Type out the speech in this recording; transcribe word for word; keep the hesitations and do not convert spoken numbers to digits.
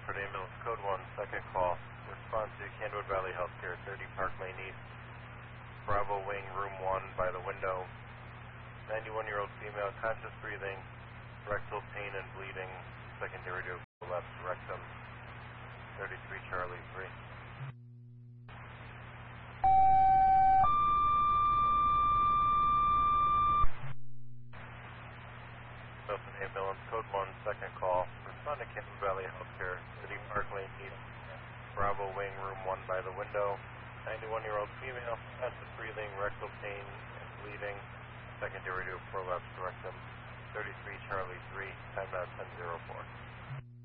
Bedford Ambulance, code one, second call. Response to Candlewood Valley Healthcare, thirty Park Lane East, Bravo Wing, room one, by the window. ninety-one-year-old female, conscious breathing, rectal pain and bleeding, secondary to left rectum, thirty-three Charlie three. Bedford Ambulance, code one, second call. Respond to Candlewood Valley Healthcare, thirty Park Lane East, Bravo Wing, room one, by the window. ninety-one-year-old female, conscious breathing, rectal pain and bleeding, secondary to prolapse rectum, thirty-three Charlie three, time now ten oh four.